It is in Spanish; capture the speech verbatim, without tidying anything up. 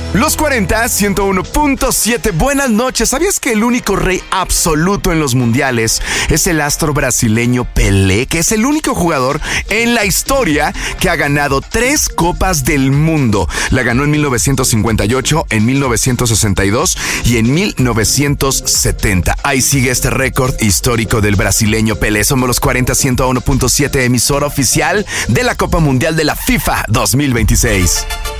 Los cuarenta, ciento uno punto siete. Buenas noches. ¿Sabías que el único rey absoluto en los mundiales es el astro brasileño Pelé, que es el único jugador en la historia que ha ganado tres Copas del Mundo? La ganó en mil novecientos cincuenta y ocho, en mil novecientos sesenta y dos y en mil novecientos setenta. Ahí sigue este récord histórico del brasileño Pelé. Somos los cuarenta, ciento uno punto siete, emisora oficial de la Copa Mundial de la FIFA dos mil veintiséis.